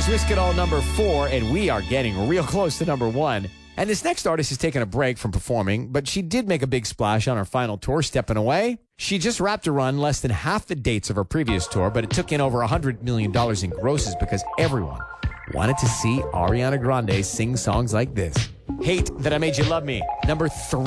Here's Whiskedall number 4, and we are getting real close to number 1. And this next artist is taking a break from performing, but she did make a big splash on her final tour, Stepping Away. She just wrapped a run less than half the dates of her previous tour, but it took in over $100 million in grosses because everyone wanted to see Ariana Grande sing songs like this. Hate That I Made You Love Me, number 3.